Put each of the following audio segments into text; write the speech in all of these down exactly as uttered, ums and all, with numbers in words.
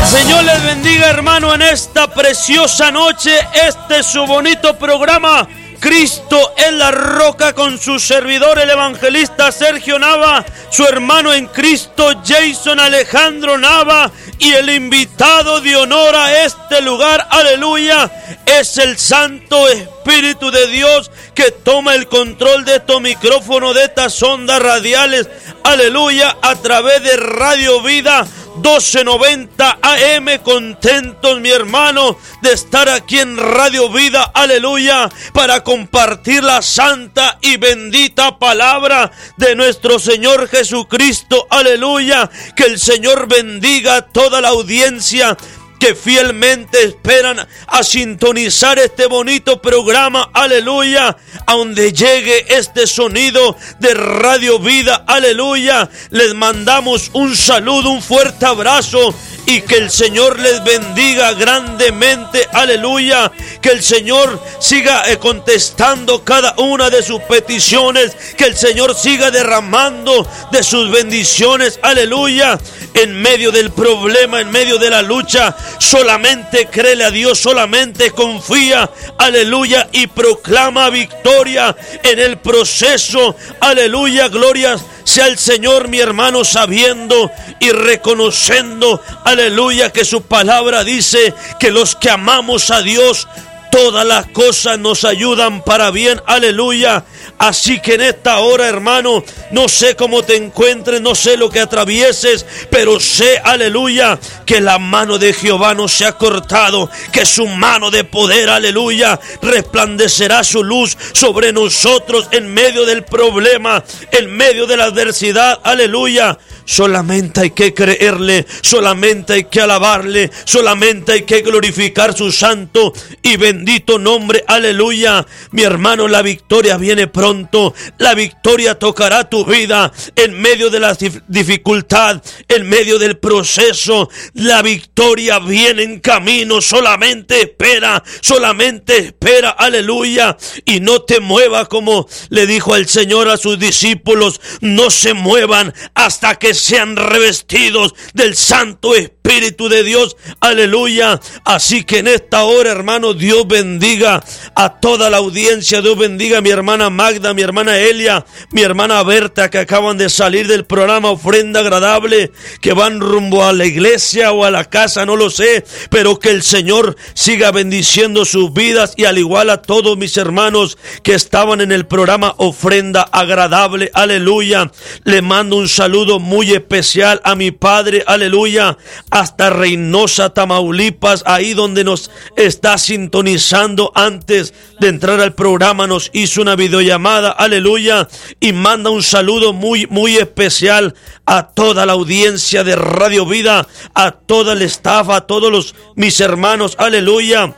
Señor les bendiga, hermano, en esta preciosa noche. Este es su bonito programa, Cristo es la Roca, con su servidor, el evangelista Sergio Nava, su hermano en Cristo, Jason Alejandro Nava, y el invitado de honor a este lugar, aleluya, es el Santo Espíritu de Dios, que toma el control de estos micrófonos, de estas ondas radiales, aleluya, a través de Radio Vida doce noventa A M. Contentos, mi hermano, de estar aquí en Radio Vida, aleluya, para compartir la santa y bendita palabra de nuestro Señor Jesucristo, aleluya. Que el Señor bendiga a toda la audiencia que fielmente esperan a sintonizar este bonito programa, aleluya, a donde llegue este sonido de Radio Vida, aleluya. Les mandamos un saludo, un fuerte abrazo, y que el Señor les bendiga grandemente, aleluya. Que el Señor siga eh, contestando cada una de sus peticiones, que el Señor siga derramando de sus bendiciones, aleluya. En medio del problema, en medio de la lucha, solamente créele a Dios, solamente confía, aleluya, y proclama victoria en el proceso, aleluya. Gloria sea el Señor, mi hermano, sabiendo y reconociendo, aleluya, que su palabra dice que los que amamos a Dios, todas las cosas nos ayudan para bien, aleluya. Así que en esta hora, hermano, no sé cómo te encuentres, no sé lo que atravieses, pero sé, aleluya, que la mano de Jehová no se ha cortado, que su mano de poder, aleluya, resplandecerá su luz sobre nosotros en medio del problema, en medio de la adversidad, aleluya. Solamente hay que creerle, solamente hay que alabarle, solamente hay que glorificar su santo y bendito nombre, aleluya. Mi hermano, la victoria viene pronto, la victoria tocará tu vida en medio de la dificultad, en medio del proceso. La victoria viene en camino, solamente espera, solamente espera, aleluya. Y no te muevas, como le dijo el Señor a sus discípulos, no se muevan hasta que sean revestidos del Santo Espíritu de Dios, aleluya. Así que en esta hora, hermano, Dios bendiga a toda la audiencia, Dios bendiga a mi hermana Magda, mi hermana Elia, mi hermana Berta, que acaban de salir del programa Ofrenda Agradable, que van rumbo a la iglesia o a la casa, no lo sé, pero que el Señor siga bendiciendo sus vidas, y al igual a todos mis hermanos que estaban en el programa Ofrenda Agradable, aleluya. Le mando un saludo muy especial a mi padre, aleluya, hasta Reynosa, Tamaulipas, ahí donde nos está sintonizando. Antes de entrar al programa nos hizo una videollamada, aleluya, y manda un saludo muy, muy especial a toda la audiencia de Radio Vida, a toda el staff, a todos los, mis hermanos, aleluya,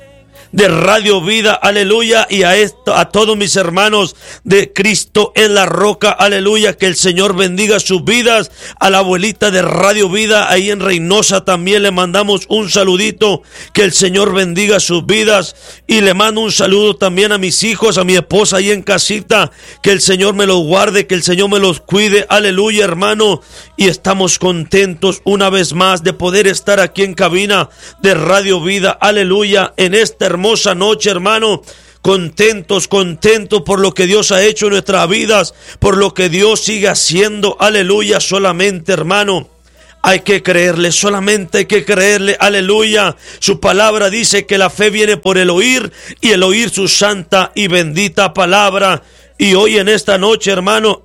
de Radio Vida, aleluya, y a esto, a todos mis hermanos de Cristo en la Roca, aleluya. Que el Señor bendiga sus vidas. A la abuelita de Radio Vida ahí en Reynosa también le mandamos un saludito, que el Señor bendiga sus vidas. Y le mando un saludo también a mis hijos, a mi esposa ahí en casita, que el Señor me los guarde, que el Señor me los cuide, aleluya, hermano. Y estamos contentos una vez más de poder estar aquí en cabina de Radio Vida, aleluya, en esta hermosa hermosa noche, hermano. Contentos, contentos por lo que Dios ha hecho en nuestras vidas, por lo que Dios sigue haciendo, aleluya. Solamente, hermano, hay que creerle, solamente hay que creerle, aleluya. Su palabra dice que la fe viene por el oír, y el oír su santa y bendita palabra. Y hoy en esta noche, hermano,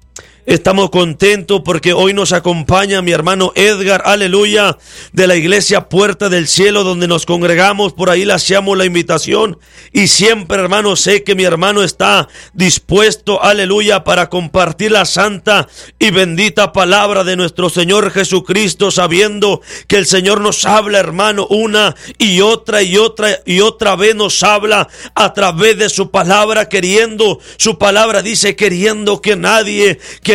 estamos contentos porque hoy nos acompaña mi hermano Edgar, aleluya, de la iglesia Puerta del Cielo, donde nos congregamos. Por ahí le hacíamos la invitación, y siempre, hermano, sé que mi hermano está dispuesto, aleluya, para compartir la santa y bendita palabra de nuestro Señor Jesucristo, sabiendo que el Señor nos habla, hermano, una y otra y otra y otra vez nos habla a través de su palabra, queriendo, su palabra dice, queriendo que nadie, que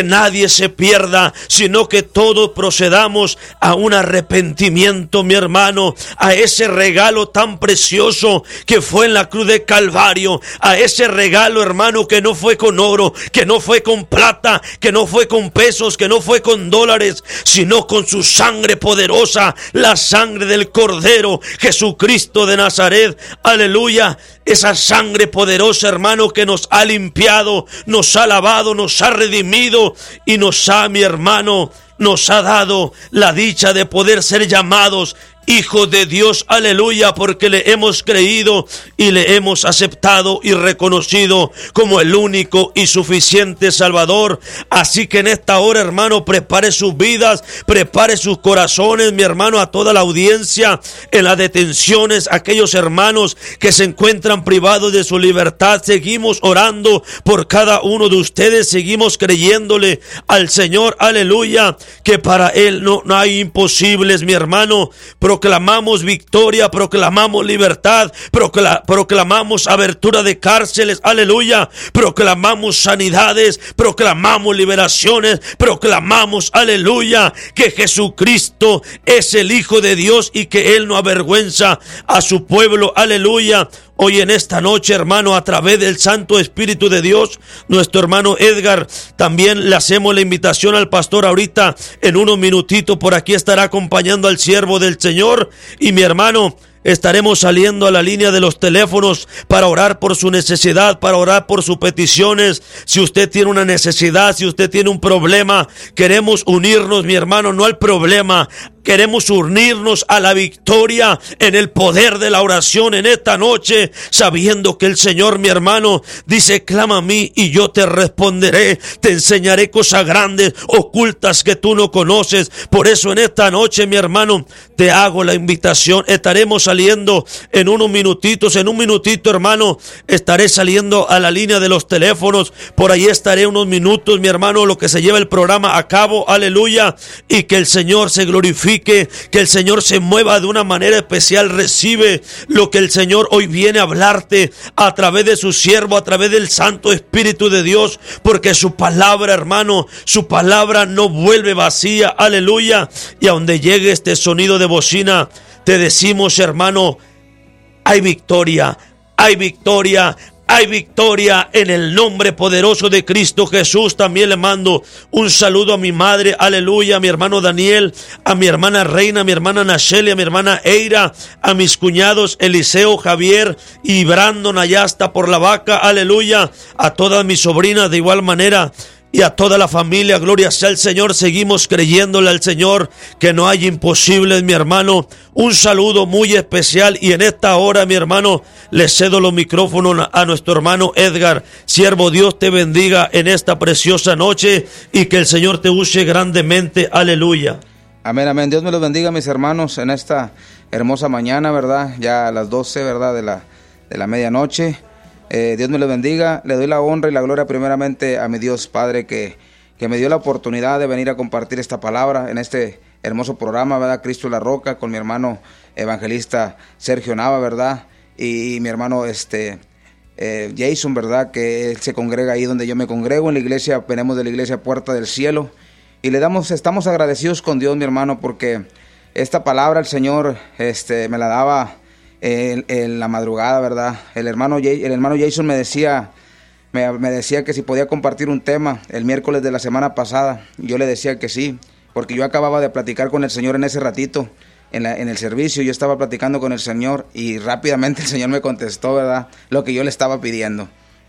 que nadie se pierda, sino que todos procedamos a un arrepentimiento, mi hermano, a ese regalo tan precioso que fue en la cruz de Calvario, a ese regalo, hermano, que no fue con oro, que no fue con plata, que no fue con pesos, que no fue con dólares, sino con su sangre poderosa, la sangre del Cordero, Jesucristo de Nazaret. Aleluya. Esa sangre poderosa, hermano, que nos ha limpiado, nos ha lavado, nos ha redimido y nos ha, mi hermano, nos ha dado la dicha de poder ser llamados Hijo de Dios, aleluya, porque le hemos creído y le hemos aceptado y reconocido como el único y suficiente Salvador. Así que en esta hora, hermano, prepare sus vidas, prepare sus corazones, mi hermano, a toda la audiencia en las detenciones, aquellos hermanos que se encuentran privados de su libertad. Seguimos orando por cada uno de ustedes, seguimos creyéndole al Señor, aleluya, que para Él no, no hay imposibles, mi hermano. Proclamamos victoria, proclamamos libertad, procla- proclamamos abertura de cárceles, aleluya, proclamamos sanidades, proclamamos liberaciones, proclamamos, aleluya, que Jesucristo es el Hijo de Dios y que Él no avergüenza a su pueblo, aleluya. Hoy en esta noche, hermano, a través del Santo Espíritu de Dios, nuestro hermano Edgar, también le hacemos la invitación al pastor ahorita, en unos minutitos por aquí estará acompañando al siervo del Señor, y mi hermano, estaremos saliendo a la línea de los teléfonos para orar por su necesidad, para orar por sus peticiones. Si usted tiene una necesidad, si usted tiene un problema, queremos unirnos, mi hermano, no al problema. Queremos unirnos a la victoria en el poder de la oración en esta noche, sabiendo que el Señor, mi hermano, dice: clama a mí y yo te responderé, te enseñaré cosas grandes, ocultas que tú no conoces. Por eso en esta noche, mi hermano, te hago la invitación. Estaremos saliendo en unos minutitos, en un minutito, hermano, estaré saliendo a la línea de los teléfonos. Por ahí estaré unos minutos, mi hermano, lo que se lleva el programa a cabo, aleluya, y que el Señor se glorifique, que el Señor se mueva de una manera especial. Recibe lo que el Señor hoy viene a hablarte a través de su siervo, a través del Santo Espíritu de Dios, porque su palabra, hermano, su palabra no vuelve vacía, aleluya. Y a donde llegue este sonido de bocina, te decimos, hermano, hay victoria, hay victoria, hay victoria en el nombre poderoso de Cristo Jesús. También le mando un saludo a mi madre, aleluya, a mi hermano Daniel, a mi hermana Reina, a mi hermana Nacheli, a mi hermana Eira, a mis cuñados Eliseo, Javier y Brandon allá hasta por la vaca, aleluya, a todas mis sobrinas de igual manera. Y a toda la familia, gloria sea al Señor. Seguimos creyéndole al Señor que no hay imposibles, mi hermano. Un saludo muy especial. Y en esta hora, mi hermano, le cedo los micrófonos a nuestro hermano Edgar. Siervo, Dios te bendiga en esta preciosa noche y que el Señor te use grandemente. Aleluya. Amén, amén. Dios me los bendiga, mis hermanos, en esta hermosa mañana, ¿verdad? Ya a las doce, ¿verdad? De la, de la medianoche. Eh, Dios me lo bendiga. Le doy la honra y la gloria primeramente a mi Dios Padre que, que me dio la oportunidad de venir a compartir esta palabra en este hermoso programa, ¿verdad? Cristo la Roca, con mi hermano evangelista Sergio Nava, ¿verdad? Y, y mi hermano este eh, Jason, ¿verdad? Que él se congrega ahí donde yo me congrego, en la iglesia, venimos de la iglesia Puerta del Cielo. Y le damos, estamos agradecidos con Dios, mi hermano, porque esta palabra el Señor este, me la daba En, en la madrugada, ¿verdad? El hermano, el hermano Jason me decía, me, me decía que si podía compartir un tema el miércoles de la semana pasada. Yo le decía que sí, porque yo acababa de platicar con el Señor en ese ratito, en, la, en el servicio. Yo estaba platicando con el Señor y rápidamente el Señor me contestó, ¿verdad? Lo que yo le estaba pidiendo.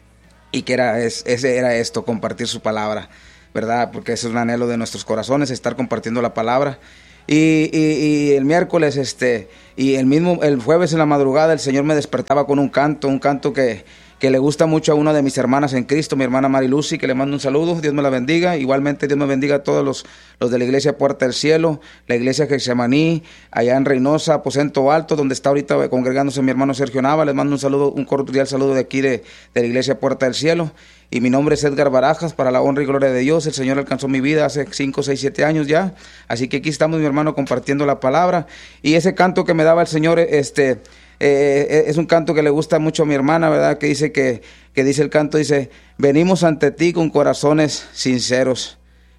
Y que era, es, ese era esto, compartir su palabra, ¿verdad? Porque ese es un anhelo de nuestros corazones, estar compartiendo la palabra. Y, y, y el miércoles, este, y el mismo, el jueves en la madrugada, el Señor me despertaba con un canto, un canto que, que le gusta mucho a una de mis hermanas en Cristo, mi hermana Mari Lucy, que le mando un saludo. Dios me la bendiga. Igualmente, Dios me bendiga a todos los, los de la iglesia Puerta del Cielo, la iglesia Getsemaní, allá en Reynosa, Aposento Alto, donde está ahorita congregándose mi hermano Sergio Nava. Les mando un saludo, un cordial saludo de aquí de, de la iglesia Puerta del Cielo. Y mi nombre es Edgar Barajas, para la honra y gloria de Dios. El Señor alcanzó mi vida hace cinco, seis, siete años ya. Así que aquí estamos, mi hermano, compartiendo la palabra. Y ese canto que me daba el Señor, este, eh, es un canto que le gusta mucho a mi hermana, ¿verdad? Que dice que, que dice el canto, dice: venimos ante ti con corazones sinceros.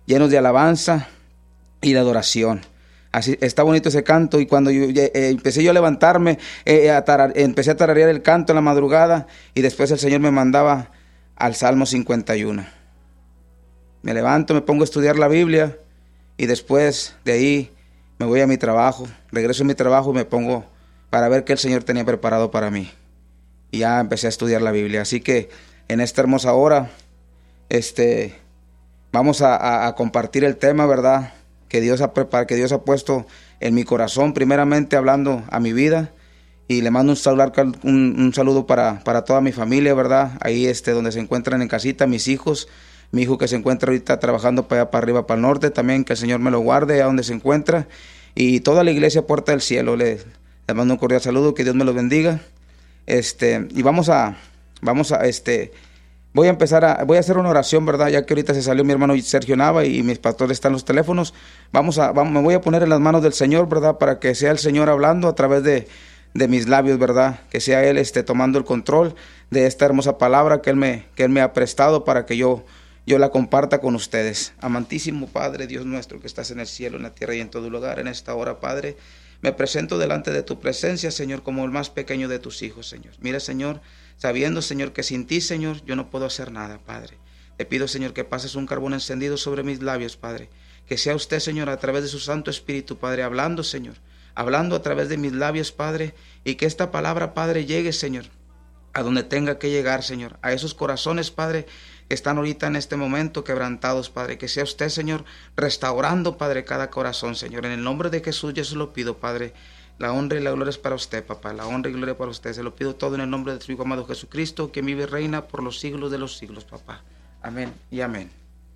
llenos de alabanza y de adoración. Así está bonito ese canto. Y cuando yo, eh, empecé yo a levantarme, eh, a tarar, empecé a tararear el canto en la madrugada, y después el Señor me mandaba al Salmo cincuenta y uno. Me levanto, me pongo a estudiar la Biblia, y después de ahí me voy a mi trabajo, regreso a mi trabajo y me pongo para ver qué el Señor tenía preparado para mí. Y ya empecé a estudiar la Biblia. Así que en esta hermosa hora, este, vamos a, a, a compartir el tema, ¿verdad?, que Dios ha preparado, que Dios ha puesto en mi corazón, primeramente hablando a mi vida. Y le mando un saludo, un, un saludo para, para toda mi familia, ¿verdad? Ahí este, donde se encuentran en casita, mis hijos, mi hijo que se encuentra ahorita trabajando para allá, para arriba, para el norte, también que el Señor me lo guarde a donde se encuentra. Y toda la iglesia Puerta del Cielo, le, le mando un cordial saludo, que Dios me los bendiga. Este, y vamos a, vamos a, este, voy a empezar a, voy a hacer una oración, ¿verdad? Ya que ahorita se salió mi hermano Sergio Nava y mis pastores están en los teléfonos. Vamos a, vamos, me voy a poner en las manos del Señor, ¿verdad? Para que sea el Señor hablando a través de, de mis labios, ¿verdad? Que sea Él, este, tomando el control de esta hermosa palabra que Él me, que Él me ha prestado para que yo, yo la comparta con ustedes. Amantísimo Padre, Dios nuestro, que estás en el cielo, en la tierra y en todo lugar, en esta hora, Padre, me presento delante de tu presencia, Señor, como el más pequeño de tus hijos, Señor. Mira, Señor, sabiendo, Señor, que sin ti, Señor, yo no puedo hacer nada, Padre. Te pido, Señor, que pases un carbón encendido sobre mis labios, Padre. Que sea usted, Señor, a través de su Santo Espíritu, Padre, hablando, Señor, hablando a través de mis labios, Padre, y que esta palabra, Padre, llegue, Señor, a donde tenga que llegar, Señor, a esos corazones, Padre, que están ahorita en este momento quebrantados, Padre. Que sea usted, Señor, restaurando, Padre, cada corazón, Señor. En el nombre de Jesús yo se lo pido, Padre. La honra y la gloria es para usted, papá. La honra y gloria para usted. Se lo pido todo en el nombre de tu Hijo amado Jesucristo, que vive y reina por los siglos de los siglos, papá. Amén y amén.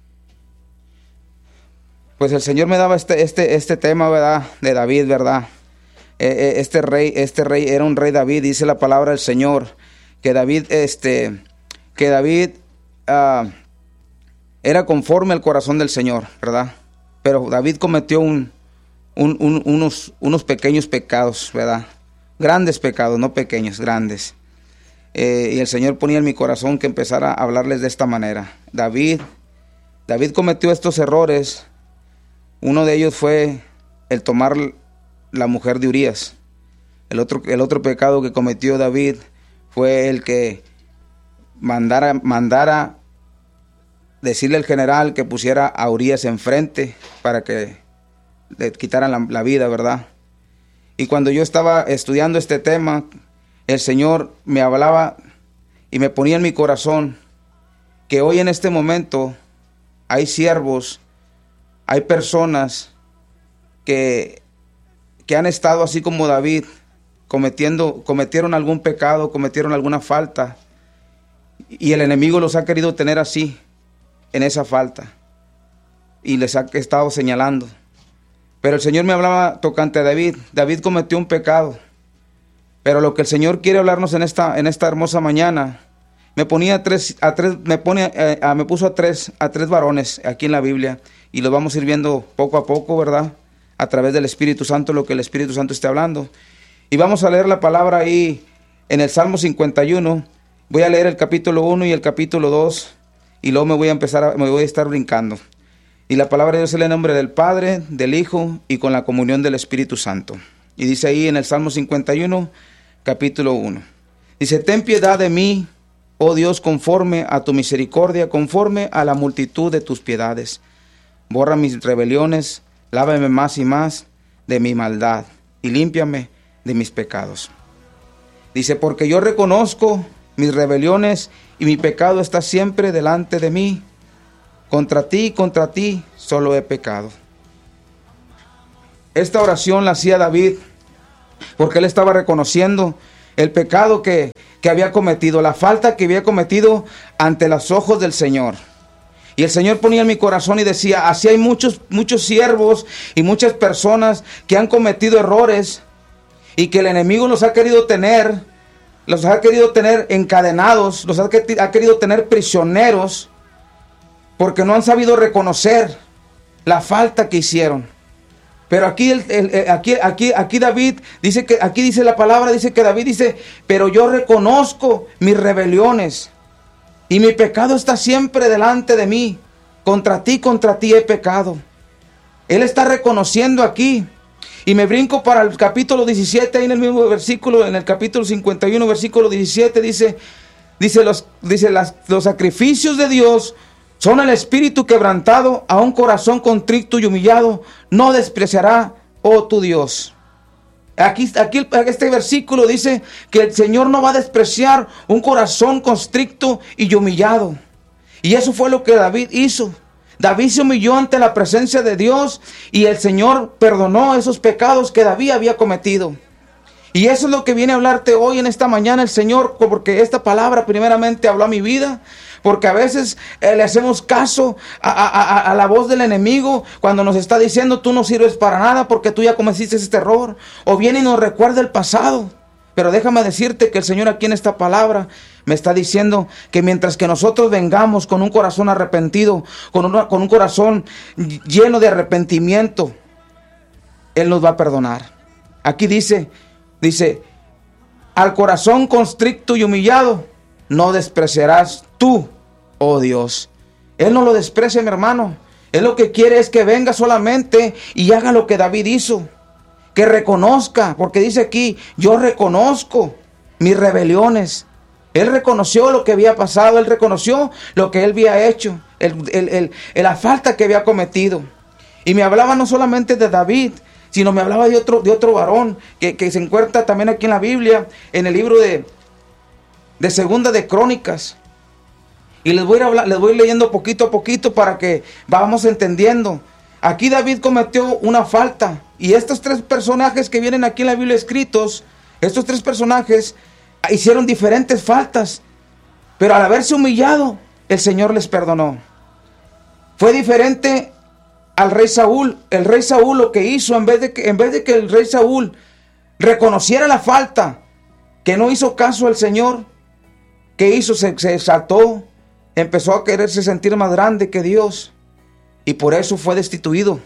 Pues el Señor me daba este, este, este tema, ¿verdad?, de David, ¿verdad? Eh, este rey, este rey era un rey David. Dice la palabra del Señor que David, este, que David uh, era conforme al corazón del Señor, ¿verdad? Pero David cometió un, un, un, unos, unos pequeños pecados, ¿verdad? Grandes pecados, no pequeños, grandes. Eh, y el Señor ponía en mi corazón que empezara a hablarles de esta manera. David, David cometió estos errores. Uno de ellos fue el tomar la mujer de Urías. El otro, el otro pecado que cometió David fue el que mandara, mandara decirle al general que pusiera a Urías enfrente para que le quitaran la, la vida, ¿verdad? Y cuando yo estaba estudiando este tema, el Señor me hablaba y me ponía en mi corazón que hoy en este momento hay siervos, hay personas que, que han estado así como David, cometiendo, cometieron algún pecado, cometieron alguna falta, y el enemigo los ha querido tener así, en esa falta, y les ha estado señalando. Pero el Señor me hablaba tocante a David. David cometió un pecado, pero lo que el Señor quiere hablarnos en esta, en esta hermosa mañana, me ponía a tres, a tres, me pone, eh, a, me puso a tres, a tres varones aquí en la Biblia, y los vamos a ir viendo poco a poco, ¿verdad? A través del Espíritu Santo, lo que el Espíritu Santo esté hablando. Y vamos a leer la palabra ahí en el Salmo cincuenta y uno. Voy a leer el capítulo uno y el capítulo dos, y luego me voy a empezar, a, me voy a estar brincando. Y la palabra de Dios es en el nombre del Padre, del Hijo y con la comunión del Espíritu Santo. Y dice ahí en el Salmo cincuenta y uno, capítulo uno. Dice: ten piedad de mí, oh Dios, conforme a tu misericordia, conforme a la multitud de tus piedades. Borra mis rebeliones, lávame más y más de mi maldad, y límpiame de mis pecados. Dice: porque yo reconozco mis rebeliones, y mi pecado está siempre delante de mí. Contra ti, contra ti, solo he pecado. Esta oración la hacía David porque él estaba reconociendo el pecado que, que había cometido, la falta que había cometido ante los ojos del Señor. Y el Señor ponía en mi corazón y decía: así hay muchos, muchos siervos y muchas personas que han cometido errores y que el enemigo los ha querido tener, los ha querido tener encadenados, los ha, ha querido tener prisioneros, porque no han sabido reconocer la falta que hicieron. Pero aquí, el, el, aquí, aquí, aquí David dice que, aquí dice la palabra, dice que David dice: pero yo reconozco mis rebeliones, y mi pecado está siempre delante de mí. contra ti, contra ti he pecado. Él está reconociendo aquí. Y me brinco para el capítulo diecisiete, ahí en el mismo versículo, en el capítulo cincuenta y uno, versículo diecisiete, dice, dice, los, dice las, los sacrificios de Dios son el espíritu quebrantado, a un corazón contrito y humillado, no despreciará, oh tu Dios. Aquí, aquí este versículo dice que el Señor no va a despreciar un corazón constricto y humillado. Y eso fue lo que David hizo. David se humilló ante la presencia de Dios y el Señor perdonó esos pecados que David había cometido. Y eso es lo que viene a hablarte hoy en esta mañana el Señor, porque esta palabra primeramente habló a mi vida, porque a veces eh, le hacemos caso a, a, a, a la voz del enemigo cuando nos está diciendo tú no sirves para nada porque tú ya cometiste este error, o viene y nos recuerda el pasado. Pero déjame decirte que el Señor aquí en esta palabra me está diciendo que mientras que nosotros vengamos con un corazón arrepentido, con, una, con un corazón lleno de arrepentimiento, Él nos va a perdonar. Aquí dice, dice, al corazón constricto y humillado, no despreciarás tú, oh Dios. Él no lo desprecia, mi hermano. Él lo que quiere es que venga solamente y haga lo que David hizo. Que reconozca, porque dice aquí, yo reconozco mis rebeliones. Él reconoció lo que había pasado, él reconoció lo que él había hecho, el, el, el, el, la falta que había cometido. Y me hablaba no solamente de David, sino me hablaba de otro, de otro varón que, que se encuentra también aquí en la Biblia, en el libro de, de Segunda de Crónicas. Y les voy a hablar, les voy leyendo poquito a poquito para que vamos entendiendo. Aquí David cometió una falta. Y estos tres personajes que vienen aquí en la Biblia escritos, estos tres personajes hicieron diferentes faltas. Pero al haberse humillado, el Señor les perdonó. Fue diferente al rey Saúl. El rey Saúl lo que hizo, en vez de que, en vez de que el rey Saúl reconociera la falta, que no hizo caso al Señor, ¿qué hizo? Se, se exaltó, empezó a quererse sentir más grande que Dios. Y por eso fue destituido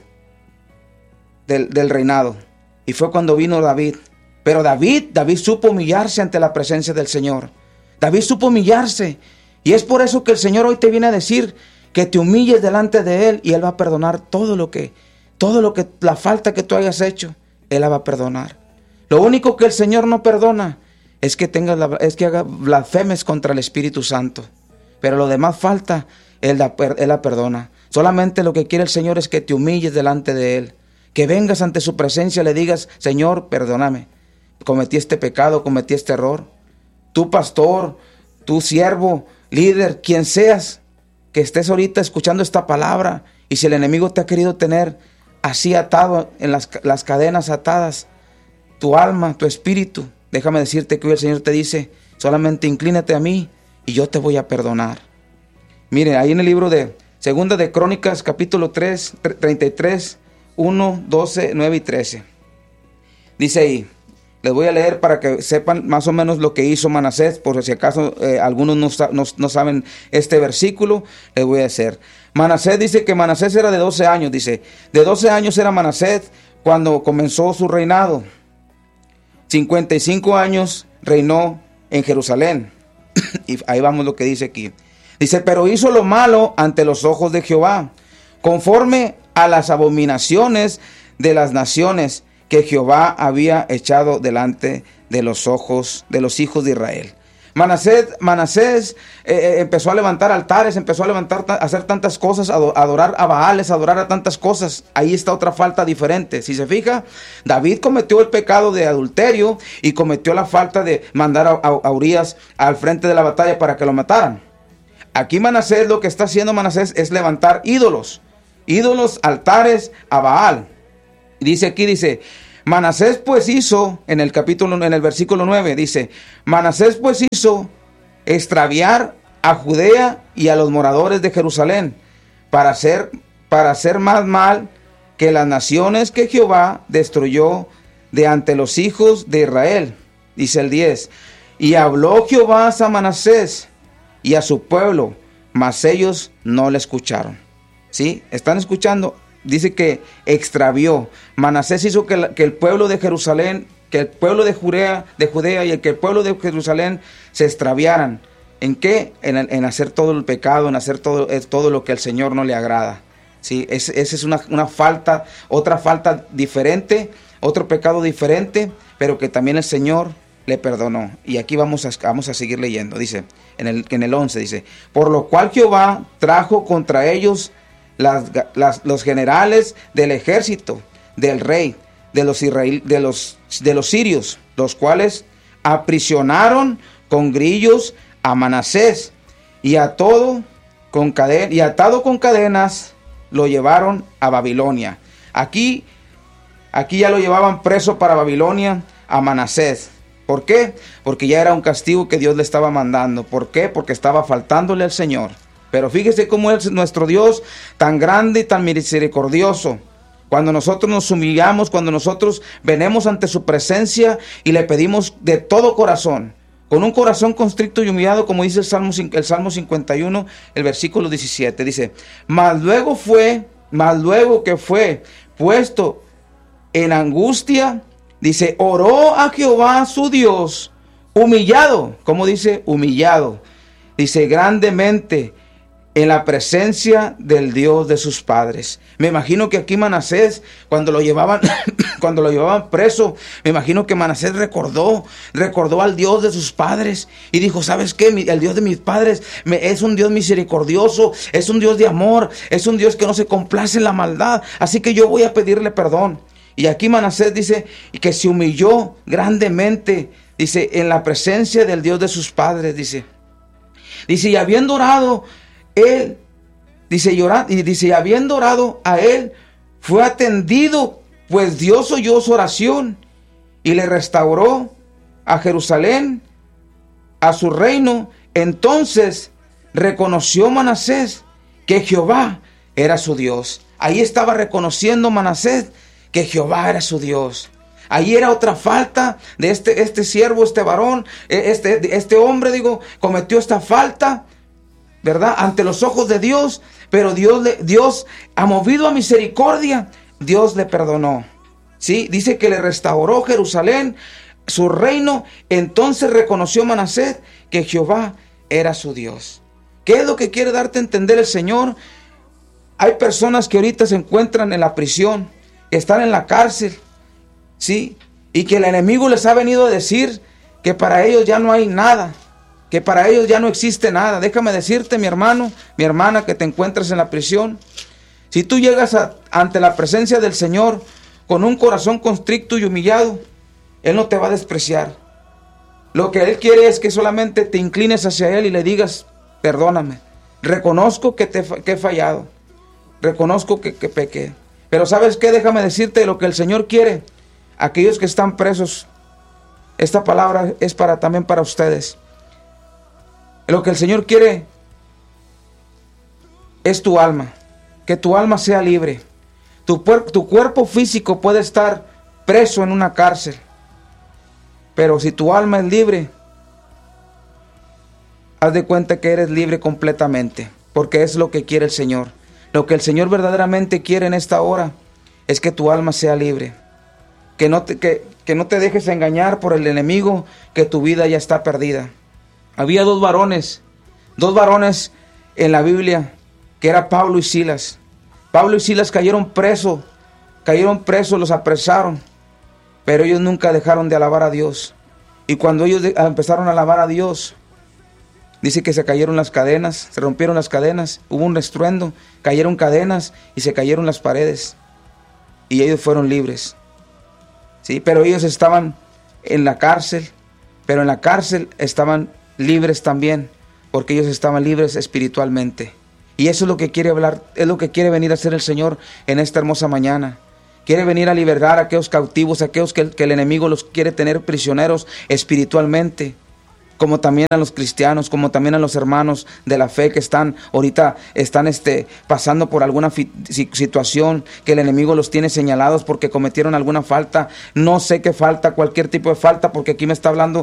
del, del reinado. Y fue cuando vino David. Pero David, David supo humillarse ante la presencia del Señor. David supo humillarse. Y es por eso que el Señor hoy te viene a decir que te humilles delante de Él y Él va a perdonar todo lo que, todo lo que, la falta que tú hayas hecho, Él la va a perdonar. Lo único que el Señor no perdona es que tengas la, es que haga blasfemes contra el Espíritu Santo. Pero lo demás falta, Él la, Él la perdona. Solamente lo que quiere el Señor es que te humilles delante de Él. Que vengas ante su presencia y le digas, Señor, perdóname. Cometí este pecado, cometí este error. Tú pastor, tú siervo, líder, quien seas, que estés ahorita escuchando esta palabra. Y si el enemigo te ha querido tener así atado, en las, las cadenas atadas, tu alma, tu espíritu, déjame decirte que hoy el Señor te dice, solamente inclínate a mí y yo te voy a perdonar. Mire, ahí en el libro de Segunda de Crónicas, capítulo tres, treinta y tres, uno, doce, nueve y trece. Dice ahí, les voy a leer para que sepan más o menos lo que hizo Manasés, por si acaso eh, algunos no, no, no saben este versículo, les voy a hacer. Manasés dice que Manasés era de doce años, dice, de doce años era Manasés cuando comenzó su reinado. cincuenta y cinco años reinó en Jerusalén. Y ahí vamos lo que dice aquí. Dice, pero hizo lo malo ante los ojos de Jehová, conforme a las abominaciones de las naciones que Jehová había echado delante de los ojos de los hijos de Israel. Manasés, Manasés eh, empezó a levantar altares, empezó a levantar, a hacer tantas cosas, a adorar a Baales, a adorar a tantas cosas. Ahí está otra falta diferente. Si se fija, David cometió el pecado de adulterio y cometió la falta de mandar a, a, a Urías al frente de la batalla para que lo mataran. Aquí Manasés, lo que está haciendo Manasés es levantar ídolos, ídolos, altares a Baal. Dice aquí, dice, Manasés pues hizo, en el capítulo, en el versículo nueve, dice, Manasés pues hizo extraviar a Judea y a los moradores de Jerusalén, para hacer, para hacer más mal que las naciones que Jehová destruyó de ante los hijos de Israel. Dice el diez, y habló Jehová a Manasés y a su pueblo, mas ellos no le escucharon. ¿Sí? ¿Están escuchando? Dice que extravió. Manasés hizo que, la, que el pueblo de Jerusalén, que el pueblo de Judea, de Judea y el que el pueblo de Jerusalén se extraviaran ¿En qué? En, en hacer todo el pecado, en hacer todo, todo lo que al Señor no le agrada. Sí, esa es, es una, una falta, otra falta diferente, otro pecado diferente, pero que también el Señor le perdonó. Y aquí vamos a, vamos a seguir leyendo. Dice, en el, en el once dice, por lo cual Jehová trajo contra ellos las, las, los generales del ejército del rey, de los, israel, de, los, de los sirios, los cuales aprisionaron con grillos a Manasés, y a todo con caden- y atado con cadenas lo llevaron a Babilonia. Aquí, aquí ya lo llevaban preso para Babilonia a Manasés. ¿Por qué? Porque ya era un castigo que Dios le estaba mandando. ¿Por qué? Porque estaba faltándole al Señor. Pero fíjese cómo es nuestro Dios, tan grande y tan misericordioso. Cuando nosotros nos humillamos, cuando nosotros venimos ante su presencia y le pedimos de todo corazón, con un corazón constricto y humillado, como dice el Salmo, el Salmo cincuenta y uno, el versículo diecisiete, dice, mas luego fue, mas luego que fue puesto en angustia, dice, oró a Jehová su Dios, humillado, ¿cómo dice? Humillado, dice, grandemente, en la presencia del Dios de sus padres. Me imagino que aquí Manasés, cuando lo llevaban, cuando lo llevaban preso, me imagino que Manasés recordó, recordó al Dios de sus padres y dijo, ¿sabes qué? El Dios de mis padres me, es un Dios misericordioso, es un Dios de amor, es un Dios que no se complace en la maldad, así que yo voy a pedirle perdón. Y aquí Manasés dice que se humilló grandemente, dice, en la presencia del Dios de sus padres, dice. Dice, y habiendo orado, él, dice, llorar, y dice, y habiendo orado a él, fue atendido, pues Dios oyó su oración y le restauró a Jerusalén, a su reino. Entonces reconoció Manasés que Jehová era su Dios. Ahí estaba reconociendo Manasés que Jehová era su Dios. Ahí era otra falta de este, este siervo, este varón, este, este hombre, digo, cometió esta falta, ¿verdad? Ante los ojos de Dios, pero Dios, le, Dios ha movido a misericordia, Dios le perdonó. ¿Sí? Dice que le restauró Jerusalén, su reino. Entonces reconoció Manasés que Jehová era su Dios. ¿Qué es lo que quiere darte a entender el Señor? Hay personas que ahorita se encuentran en la prisión, que están en la cárcel, ¿sí? Y que el enemigo les ha venido a decir que para ellos ya no hay nada, que para ellos ya no existe nada. Déjame decirte, mi hermano, mi hermana, que te encuentras en la prisión, si tú llegas a, ante la presencia del Señor con un corazón constricto y humillado, Él no te va a despreciar. Lo que Él quiere es que solamente te inclines hacia Él y le digas, perdóname, reconozco que, te, que he fallado, reconozco que, que pequé. Pero ¿sabes qué? Déjame decirte lo que el Señor quiere. Aquellos que están presos, esta palabra es para también para ustedes. Lo que el Señor quiere es tu alma, que tu alma sea libre. Tu, tu cuerpo físico puede estar preso en una cárcel, pero si tu alma es libre, haz de cuenta que eres libre completamente, porque es lo que quiere el Señor. Lo que el Señor verdaderamente quiere en esta hora es que tu alma sea libre, que no te, que, que no te dejes engañar por el enemigo, que tu vida ya está perdida. Había dos varones, dos varones en la Biblia, que era Pablo y Silas. Pablo y Silas cayeron presos, cayeron presos, los apresaron, pero ellos nunca dejaron de alabar a Dios. Y cuando ellos de, empezaron a alabar a Dios, dice que se cayeron las cadenas, se rompieron las cadenas, hubo un estruendo, cayeron cadenas y se cayeron las paredes. Y ellos fueron libres. Sí, pero ellos estaban en la cárcel, pero en la cárcel estaban libres también, porque ellos estaban libres espiritualmente. Y eso es lo que quiere hablar, es lo que quiere venir a hacer el Señor en esta hermosa mañana. Quiere venir a liberar a aquellos cautivos, a aquellos que, que el enemigo los quiere tener prisioneros espiritualmente, como también a los cristianos, como también a los hermanos de la fe que están ahorita están este, pasando por alguna fi- situación que el enemigo los tiene señalados porque cometieron alguna falta. No sé qué falta, cualquier tipo de falta, porque aquí me está hablando